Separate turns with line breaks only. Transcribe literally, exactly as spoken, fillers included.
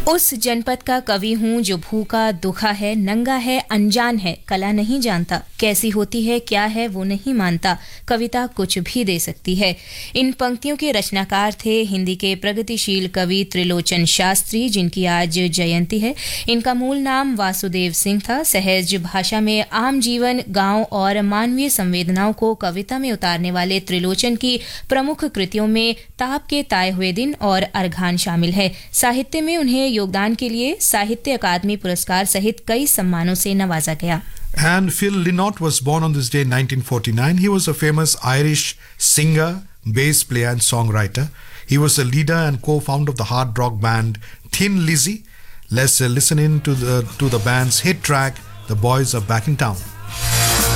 उस जनपद का कवि हूँ जो भूखा दुखा है, नंगा है, अनजान है, कला नहीं जानता, कैसी होती है क्या है वो नहीं मानता, कविता कुछ भी दे सकती है। इन पंक्तियों के रचनाकार थे हिंदी के प्रगतिशील कवि त्रिलोचन शास्त्री, जिनकी आज जयंती है। इनका मूल नाम वासुदेव सिंह था। सहज भाषा में आम जीवन, गांव और मानवीय संवेदनाओं को कविता में उतारने वाले त्रिलोचन की प्रमुख कृतियों में ताप के ताए हुए दिन और अर्घान शामिल है। साहित्य में उन्हें योगदान के लिए साहित्य अकादमी पुरस्कार सहित कई सम्मानों से नवाजा गया।
And Phil Lynott was born on this day in nineteen forty-nine. He was a famous Irish singer, bass player and songwriter. He was a leader and co-founder of the hard rock band Thin Lizzy. Let's uh, listen in to the, to the band's hit track, The Boys Are Back in Town.